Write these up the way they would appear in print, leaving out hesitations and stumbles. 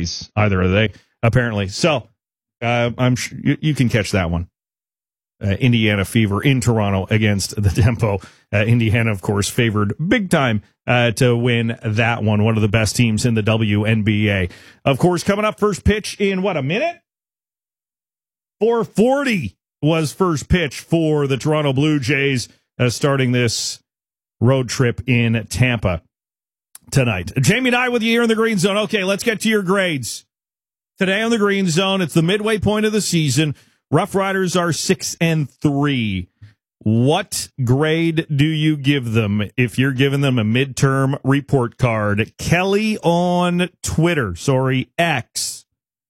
Jays, either are they, apparently. So I'm sure you can catch that one. Indiana Fever in Toronto against the Tempo. Indiana, of course, favored big time to win that one. One of the best teams in the WNBA. Of course, coming up first pitch in, a minute? 4:40 was first pitch for the Toronto Blue Jays starting this road trip in Tampa tonight. Jamie and I with you here in the Green Zone. Okay, let's get to your grades. Today on the Green Zone, it's the midway point of the season. Rough Riders are 6-3. What grade do you give them if you're giving them a midterm report card? Kelly on Twitter, X.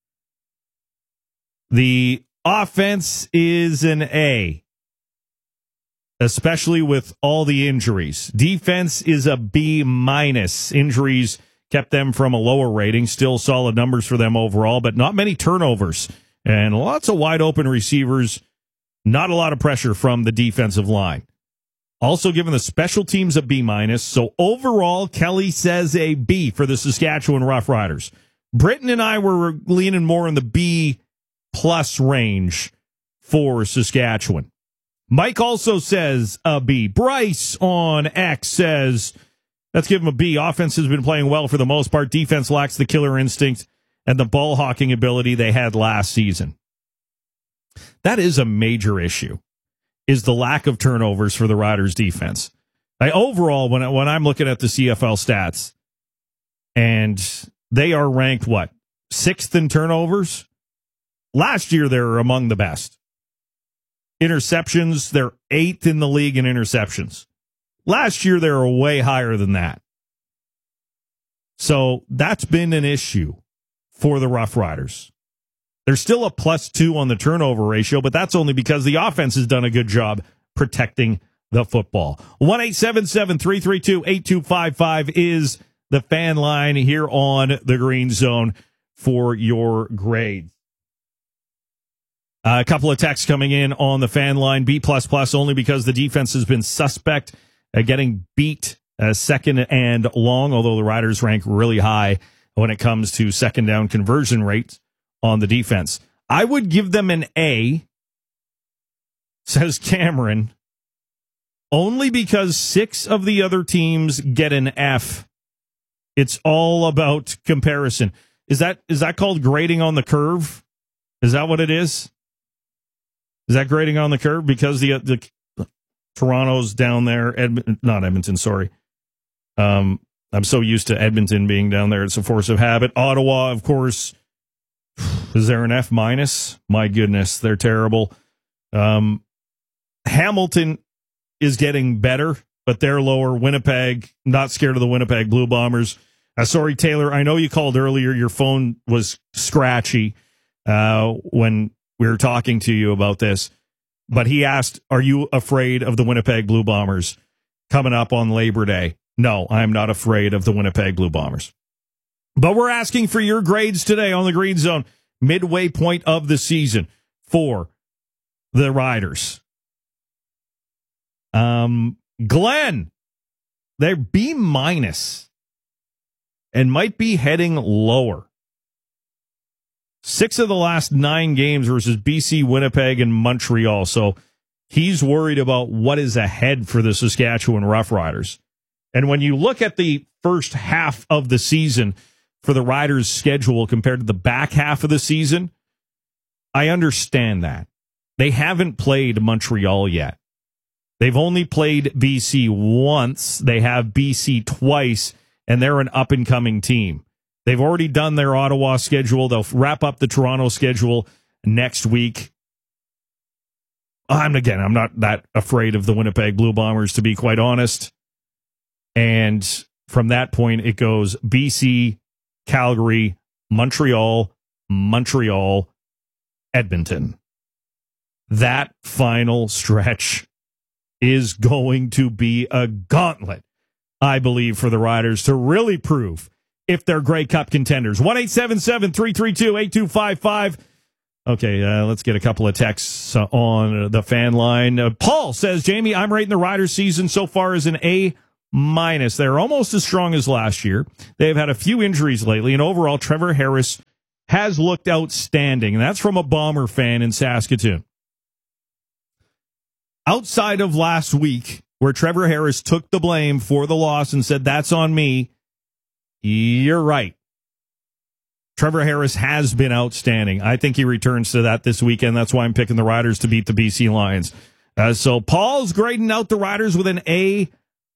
The offense is an A, especially with all the injuries. Defense is a B-. Injuries kept them from a lower rating. Still solid numbers for them overall, but not many turnovers. And lots of wide open receivers, not a lot of pressure from the defensive line. Also given the special teams a B-. So overall, Kelly says a B for the Saskatchewan Roughriders. Britton and I were leaning more in the B+ range for Saskatchewan. Mike also says a B. Bryce on X says, let's give him a B. Offense has been playing well for the most part. Defense lacks the killer instinct and the ball hawking ability they had last season. That is a major issue, is the lack of turnovers for the Riders defense. Overall, when I'm looking at the CFL stats, and they are ranked, 6th in turnovers? Last year, they were among the best. Interceptions, they're 8th in the league in interceptions. Last year, they were way higher than that. So that's been an issue for the Rough Riders. They're still a +2 on the turnover ratio, but that's only because the offense has done a good job protecting the football. 1-877-332-8255 is the fan line here on the Green Zone for your grades. A couple of texts coming in on the fan line, B++, only because the defense has been suspect getting beat second and long, although the Riders rank really high when it comes to second down conversion rates on the defense. I would give them an A, says Cameron, only because 6 of the other teams get an F. It's all about comparison. Is that called grading on the curve? Is that what it is? Is that grading on the curve? Because the Toronto's down there, not Edmonton, sorry. I'm so used to Edmonton being down there. It's a force of habit. Ottawa, of course. Is there an F-? My goodness, they're terrible. Hamilton is getting better, but they're lower. Winnipeg, not scared of the Winnipeg Blue Bombers. Sorry, Taylor, I know you called earlier. Your phone was scratchy when we were talking to you about this. But he asked, are you afraid of the Winnipeg Blue Bombers coming up on Labor Day? No, I'm not afraid of the Winnipeg Blue Bombers. But we're asking for your grades today on the Green Zone, midway point of the season for the Riders. Glenn, they're B- and might be heading lower. 6 of the last 9 games versus BC, Winnipeg, and Montreal. So he's worried about what is ahead for the Saskatchewan Roughriders. And when you look at the first half of the season for the Riders' schedule compared to the back half of the season, I understand that. They haven't played Montreal yet. They've only played BC once. They have BC twice, and they're an up-and-coming team. They've already done their Ottawa schedule. They'll wrap up the Toronto schedule next week. I'm not that afraid of the Winnipeg Blue Bombers, to be quite honest. And from that point, it goes BC, Calgary, Montreal, Edmonton. That final stretch is going to be a gauntlet, I believe, for the Riders to really prove if they're Grey Cup contenders. 1-877-332-8255. Okay, let's get a couple of texts on the fan line. Paul says, Jamie, I'm rating the Riders season so far as an A-. They're almost as strong as last year. They've had a few injuries lately, and overall, Trevor Harris has looked outstanding, and that's from a Bomber fan in Saskatoon. Outside of last week, where Trevor Harris took the blame for the loss and said, that's on me, you're right. Trevor Harris has been outstanding. I think he returns to that this weekend. That's why I'm picking the Riders to beat the BC Lions. So Paul's grading out the Riders with an A-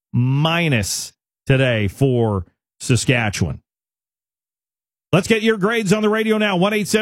today for Saskatchewan. Let's get your grades on the radio now.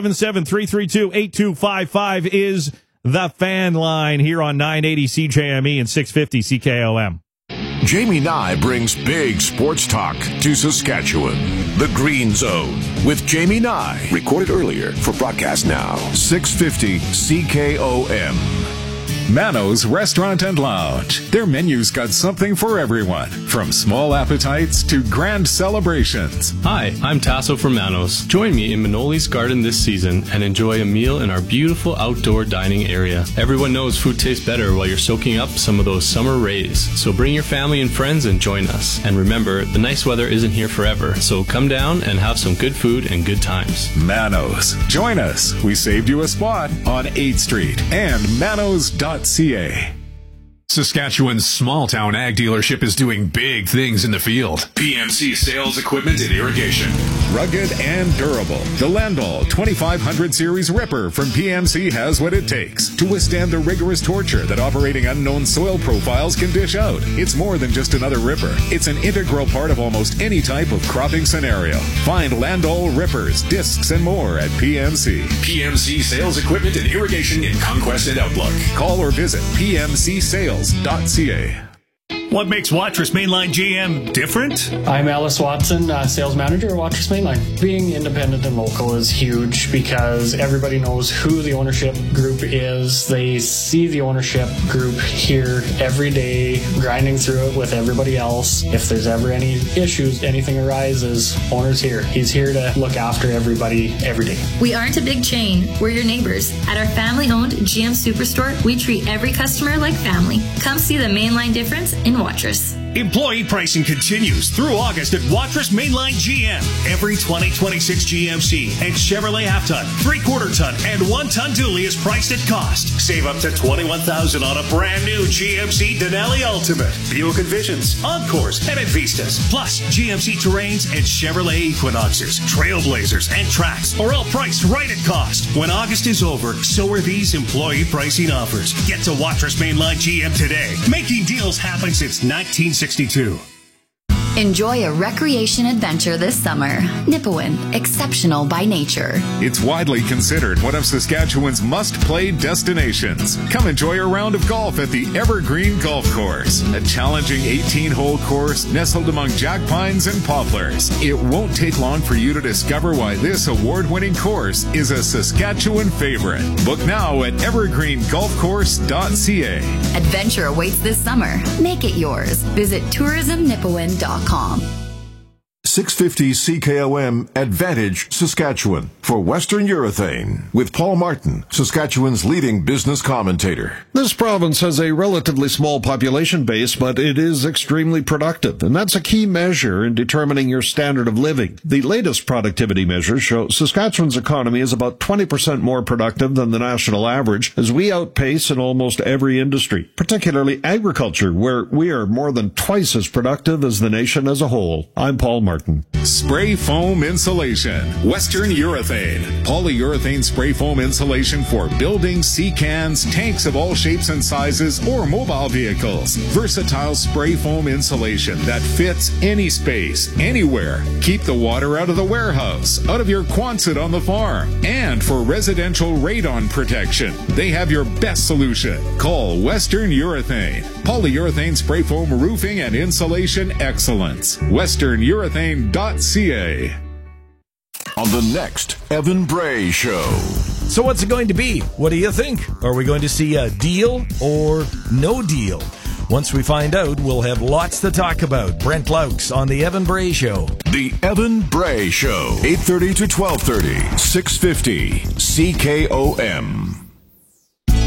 1-877-332-8255 is the fan line here on 980 CJME and 650 CKOM. Jamie Nye brings big sports talk to Saskatchewan. The Green Zone with Jamie Nye. Recorded earlier for broadcast now. 650 CKOM. Mano's Restaurant and Lounge. Their menu's got something for everyone, from small appetites to grand celebrations. Hi, I'm Tasso from Mano's. Join me in Manoli's Garden this season and enjoy a meal in our beautiful outdoor dining area. Everyone knows food tastes better while you're soaking up some of those summer rays. So bring your family and friends and join us. And remember, the nice weather isn't here forever, so come down and have some good food and good times. Mano's. Join us. We saved you a spot on 8th Street and manos.ca. Saskatchewan's small-town ag dealership is doing big things in the field. PMC Sales Equipment and Irrigation. Rugged and durable. The Landau 2500 Series Ripper from PMC has what it takes to withstand the rigorous torture that operating unknown soil profiles can dish out. It's more than just another ripper. It's an integral part of almost any type of cropping scenario. Find Landau Rippers, discs, and more at PMC. PMC Sales Equipment and Irrigation in Conquest and Outlook. Call or visit pmcsales.ca. What makes Watrous Mainline GM different? I'm Alice Watson, sales manager at Watrous Mainline. Being independent and local is huge because everybody knows who the ownership group is. They see the ownership group here every day, grinding through it with everybody else. If there's ever any issues, anything arises, owner's here. He's here to look after everybody every day. We aren't a big chain. We're your neighbors. At our family-owned GM Superstore, we treat every customer like family. Come see the Mainline difference in Watrous. Employee pricing continues through August at Watrous Mainline GM. Every 2026 GMC and Chevrolet half-ton, 3/4 ton, and 1-ton dually is priced at cost. Save up to $21,000 on a brand new GMC Denali Ultimate, Buick Envisions, Encores, and Vistas. Plus, GMC Terrains and Chevrolet Equinoxes, Trailblazers, and Trax are all priced right at cost. When August is over, so are these employee pricing offers. Get to Watrous Mainline GM today. Making deals happen since 1962. Enjoy a recreation adventure this summer. Nipawin, exceptional by nature. It's widely considered one of Saskatchewan's must-play destinations. Come enjoy a round of golf at the Evergreen Golf Course, a challenging 18-hole course nestled among jack pines and poplars. It won't take long for you to discover why this award-winning course is a Saskatchewan favorite. Book now at evergreengolfcourse.ca. Adventure awaits this summer. Make it yours. Visit tourismnipawin.com. 650 CKOM Advantage Saskatchewan for Western Urethane with Paul Martin, Saskatchewan's leading business commentator. This province has a relatively small population base, but it is extremely productive, and that's a key measure in determining your standard of living. The latest productivity measures show Saskatchewan's economy is about 20% more productive than the national average, as we outpace in almost every industry, particularly agriculture, where we are more than twice as productive as the nation as a whole. I'm Paul Martin. Spray foam insulation. Western Urethane. Polyurethane spray foam insulation for buildings, sea cans, tanks of all shapes and sizes, or mobile vehicles. Versatile spray foam insulation that fits any space, anywhere. Keep the water out of the warehouse, out of your Quonset on the farm. And for residential radon protection, they have your best solution. Call Western Urethane. Polyurethane spray foam roofing and insulation excellence. WesternUrethane.ca. On the next Evan Bray Show. So what's it going to be? What do you think? Are we going to see a deal or no deal? Once we find out, we'll have lots to talk about. Brent Laux on the Evan Bray Show. The Evan Bray Show. 8:30 to 12:30. 650 CKOM.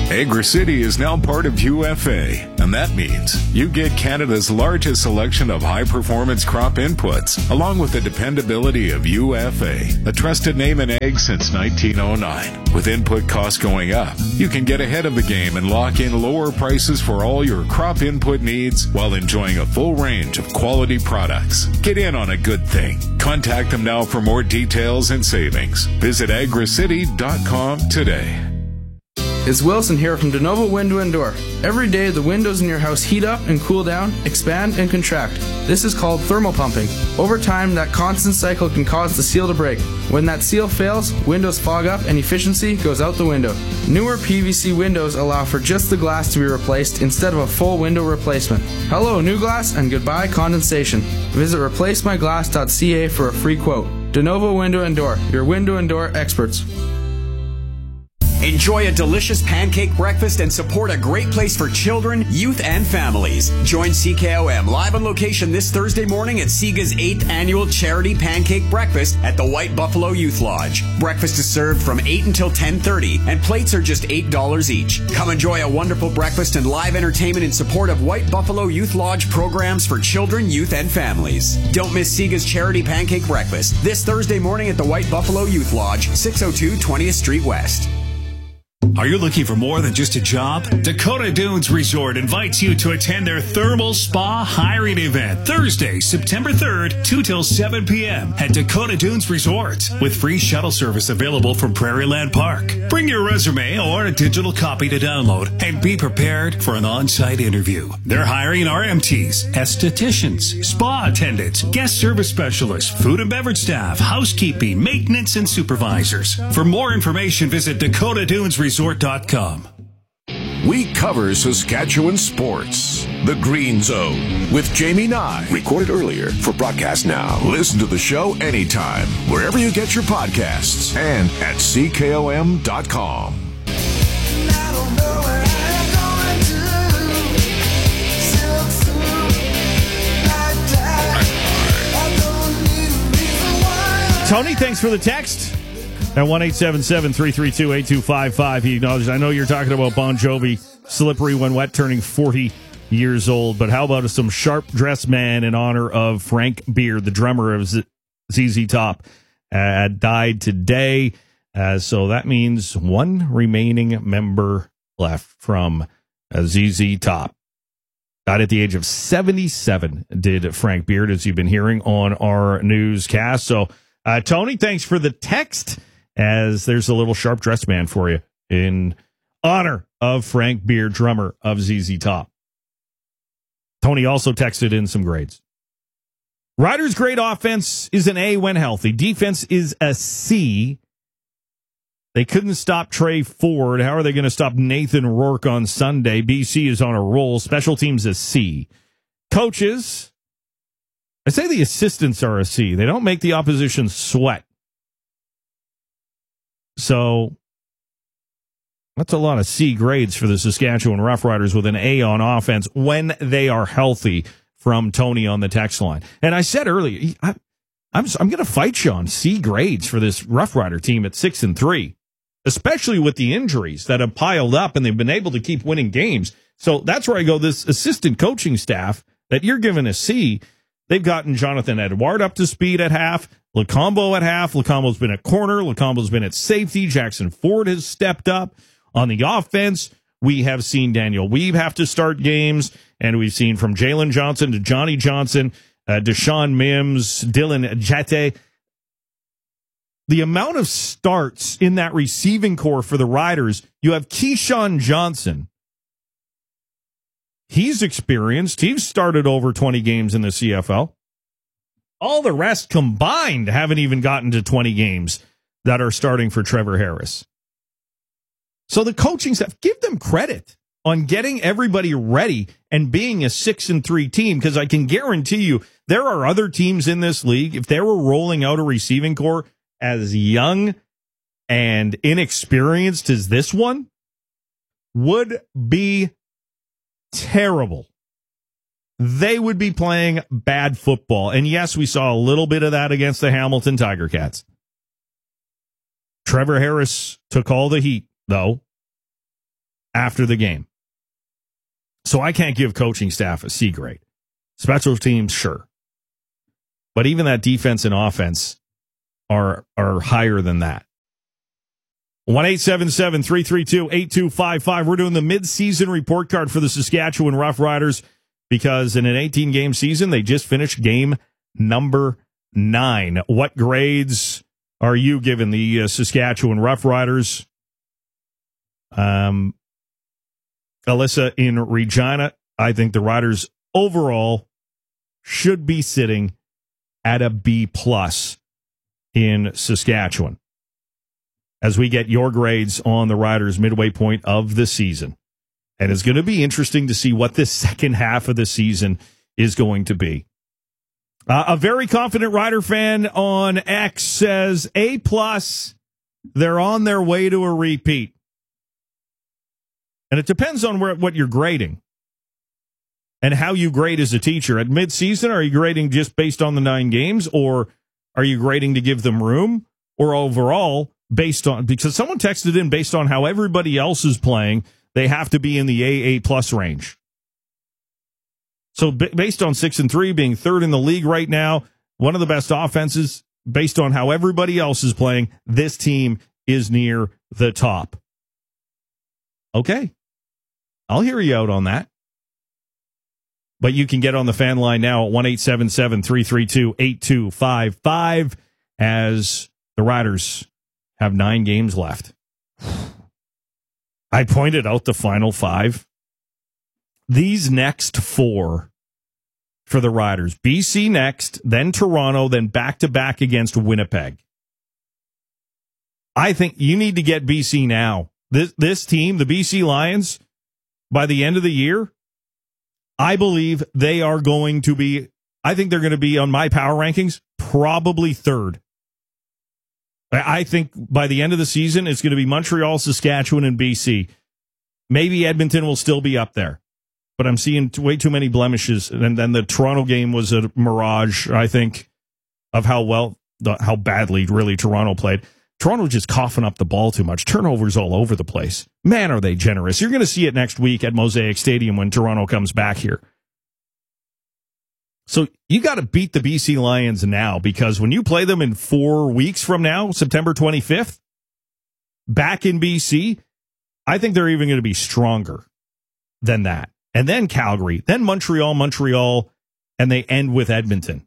AgriCity is now part of UFA, and that means you get Canada's largest selection of high-performance crop inputs, along with the dependability of UFA, a trusted name in ag since 1909. With input costs going up, you can get ahead of the game and lock in lower prices for all your crop input needs while enjoying a full range of quality products. Get in on a good thing. Contact them now for more details and savings. Visit agricity.com today. It's Wilson here from DeNovo Window and Door. Every day, the windows in your house heat up and cool down, expand and contract. This is called thermal pumping. Over time, that constant cycle can cause the seal to break. When that seal fails, windows fog up and efficiency goes out the window. Newer PVC windows allow for just the glass to be replaced instead of a full window replacement. Hello, new glass, and goodbye, condensation. Visit replacemyglass.ca for a free quote. DeNovo Window and Door, your window and door experts. Enjoy a delicious pancake breakfast and support a great place for children, youth, and families. Join CKOM live on location this Thursday morning at SIGA's 8th annual charity pancake breakfast at the White Buffalo Youth Lodge. Breakfast is served from 8 until 10:30, and plates are just $8 each. Come enjoy a wonderful breakfast and live entertainment in support of White Buffalo Youth Lodge programs for children, youth, and families. Don't miss SIGA's charity pancake breakfast this Thursday morning at the White Buffalo Youth Lodge, 602 20th Street West. Are you looking for more than just a job? Dakota Dunes Resort invites you to attend their Thermal Spa Hiring Event Thursday, September 3rd, 2 till 7 p.m. at Dakota Dunes Resort, with free shuttle service available from Prairieland Park. Bring your resume or a digital copy to download and be prepared for an on-site interview. They're hiring RMTs, estheticians, spa attendants, guest service specialists, food and beverage staff, housekeeping, maintenance, and supervisors. For more information, visit DakotaDunesResort.com. We cover Saskatchewan sports. The Green Zone with Jamie Nye. Recorded earlier for broadcast now. Listen to the show anytime, wherever you get your podcasts, and at CKOM.com. Tony, thanks for the text. At 1-877-332-8255, he acknowledged, I know you're talking about Bon Jovi, Slippery When Wet, turning 40 years old, but how about some sharp-dressed man in honor of Frank Beard, the drummer of ZZ Top, died today. So that means one remaining member left from ZZ Top. Died at the age of 77, did Frank Beard, as you've been hearing on our newscast. So, Tony, thanks for the text, as there's a little sharp-dressed man for you in honor of Frank Beard, drummer of ZZ Top. Tony also texted in some grades. Riders' great offense is an A when healthy. Defense is a C. They couldn't stop Trey Ford. How are they going to stop Nathan Rourke on Sunday? BC is on a roll. Special teams a C. Coaches, I say the assistants are a C. They don't make the opposition sweat. So that's a lot of C grades for the Saskatchewan Roughriders, with an A on offense when they are healthy, from Tony on the text line. And I said earlier, I'm going to fight you on C grades for this Roughrider team at 6-3, especially with the injuries that have piled up, and they've been able to keep winning games. So that's where I go. This assistant coaching staff that you're giving a C, they've gotten Jonathan Edouard up to speed at half, Lecombo at half. Lecombo's been at corner. Lecombo's been at safety. Jackson Ford has stepped up. On the offense, we have seen Daniel Weeb have to start games, and we've seen from Jalen Johnson to Johnny Johnson, Deshaun Mims, Dylan Jete. The amount of starts in that receiving core for the Riders, you have Keyshawn Johnson. He's experienced. He's started over 20 games in the CFL. All the rest combined haven't even gotten to 20 games that are starting for Trevor Harris. So the coaching staff, give them credit on getting everybody ready and being a 6-3 team, because I can guarantee you there are other teams in this league, if they were rolling out a receiving core as young and inexperienced as this one, would be terrible. They would be playing bad football. And yes, we saw a little bit of that against the Hamilton Tiger Cats. Trevor Harris took all the heat, though. after the game. So I can't give coaching staff a C grade. Special teams, sure. But even that defense and offense are higher than that. 1-877-332-8255. We're doing the mid-season report card for the Saskatchewan Roughriders because in an 18-game season, they just finished game number 9. What grades are you giving the Saskatchewan Roughriders? Alyssa in Regina, I think the Riders overall should be sitting at a B+ in Saskatchewan. As we get your grades on the Riders' midway point of the season. And it's going to be interesting to see what this second half of the season is going to be. A very confident Rider fan on X says A+, they're on their way to a repeat. And it depends on what you're grading and how you grade as a teacher. At midseason, are you grading just based on the 9 games, or are you grading to give them room, or overall based on, because someone texted in based on how everybody else is playing, they have to be in the AA+ range. So based on 6-3 being third in the league right now, one of the best offenses, based on how everybody else is playing, this team is near the top. Okay. I'll hear you out on that. But you can get on the fan line now at 1-877-332-8255 as the Riders have 9 games left. I pointed out the final 5. These next 4 for the Riders. BC next, then Toronto, then back-to-back against Winnipeg. I think you need to get BC now. This team, the BC Lions, by the end of the year, I believe they are going to be, I think they're going to be on my power rankings, probably 3rd. I think by the end of the season, it's going to be Montreal, Saskatchewan, and BC. Maybe Edmonton will still be up there, but I'm seeing way too many blemishes. And then the Toronto game was a mirage, I think, of how badly really Toronto played. Toronto just coughing up the ball too much. Turnovers all over the place. Man, are they generous. You're going to see it next week at Mosaic Stadium when Toronto comes back here. So you got to beat the BC Lions now, because when you play them in 4 weeks from now, September 25th, back in BC, I think they're even going to be stronger than that. And then Calgary, then Montreal, and they end with Edmonton.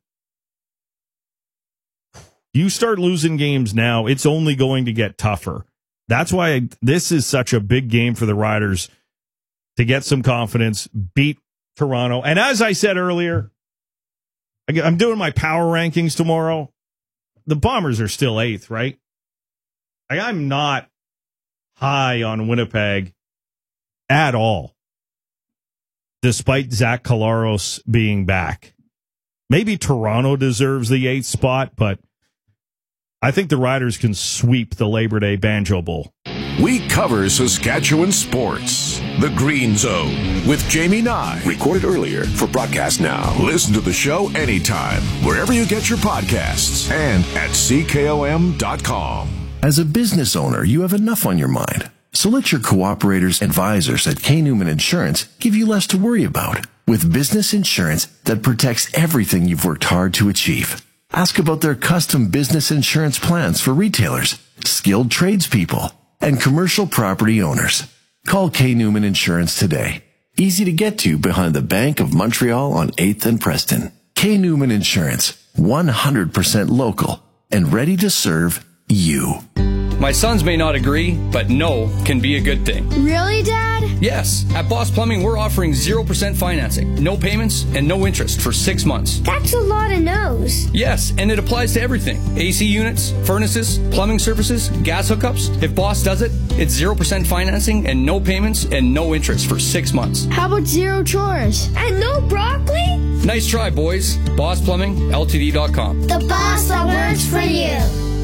You start losing games now, it's only going to get tougher. That's why this is such a big game for the Riders to get some confidence, beat Toronto. And as I said earlier, I'm doing my power rankings tomorrow. The Bombers are still 8th, right? I'm not high on Winnipeg at all, despite Zach Collaros being back. Maybe Toronto deserves the 8th spot, but I think the Riders can sweep the Labor Day Banjo Bowl. We cover Saskatchewan sports. The Green Zone with Jamie Nye. Recorded earlier for broadcast now. Listen to the show anytime, wherever you get your podcasts, and at CKOM.com. As a business owner, you have enough on your mind. So let your cooperators advisors at K. Newman Insurance give you less to worry about, with business insurance that protects everything you've worked hard to achieve. Ask about their custom business insurance plans for retailers, skilled tradespeople, and commercial property owners. Call K. Newman Insurance today. Easy to get to behind the Bank of Montreal on 8th and Preston. K. Newman Insurance, 100% local and ready to serve you. My sons may not agree, but no can be a good thing. Really, Dad? Yes. At Boss Plumbing, we're offering 0% financing, no payments, and no interest for 6 months. That's a lot of no's. Yes, and it applies to everything. AC units, furnaces, plumbing services, gas hookups. If Boss does it, it's 0% financing and no payments and no interest for 6 months. How about zero chores? And no broccoli? Nice try, boys. Boss Plumbing, Ltd.com. The boss that works for you.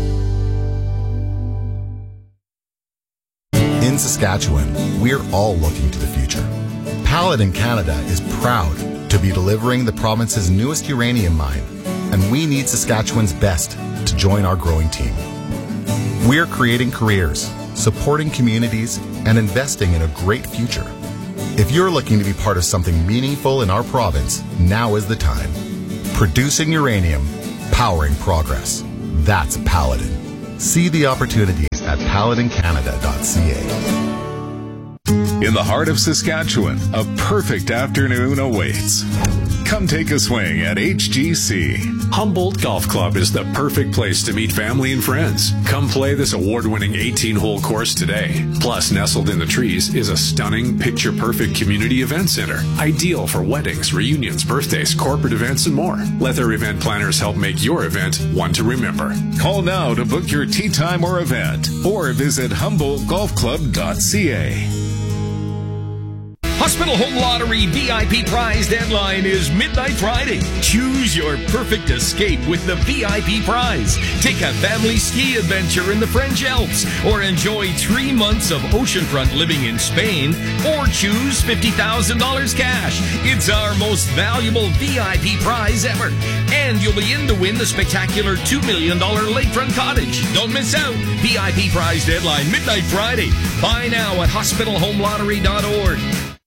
In Saskatchewan, we're all looking to the future. Paladin Canada is proud to be delivering the province's newest uranium mine, and we need Saskatchewan's best to join our growing team. We're creating careers, supporting communities, and investing in a great future. If you're looking to be part of something meaningful in our province, now is the time. Producing uranium, powering progress. That's Paladin. See the opportunities at paladincanada.ca. In the heart of Saskatchewan, a perfect afternoon awaits. Come take a swing at HGC. Humboldt Golf Club is the perfect place to meet family and friends. Come play this award-winning 18-hole course today. Plus, nestled in the trees is a stunning, picture-perfect community event center. Ideal for weddings, reunions, birthdays, corporate events, and more. Let their event planners help make your event one to remember. Call now to book your tee time or event, or visit HumboldtGolfClub.ca. Hospital Home Lottery VIP prize deadline is midnight Friday. Choose your perfect escape with the VIP prize. Take a family ski adventure in the French Alps, or enjoy 3 months of oceanfront living in Spain, or choose $50,000 cash. It's our most valuable VIP prize ever. And you'll be in to win the spectacular $2 million lakefront cottage. Don't miss out. VIP prize deadline midnight Friday. Buy now at hospitalhomelottery.org.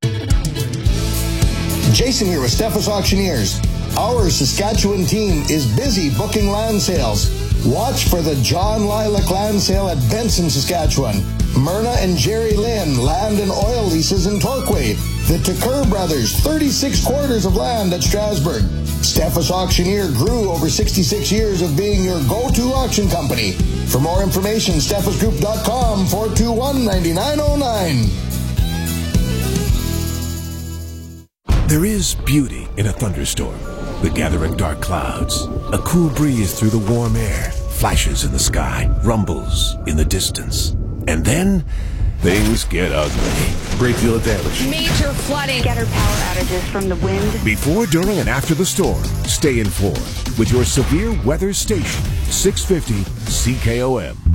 Jason here with Steffes Auctioneers. Our Saskatchewan team is busy booking land sales. Watch for the John Lilac Land Sale at Benson, Saskatchewan. Myrna and Jerry Lynn land and oil leases in Torquay. The Tucker Brothers, 36 quarters of land at Strasbourg. Steffes Auctioneer grew over 66 years of being your go-to auction company. For more information, steffesgroup.com, 421-9909. There is beauty in a thunderstorm. The gathering dark clouds, a cool breeze through the warm air, flashes in the sky, rumbles in the distance. And then, things get ugly. Brakefield Advantage. Major flooding. Getter power outages from the wind. Before, during, and after the storm, stay informed with your severe weather station, 650 CKOM.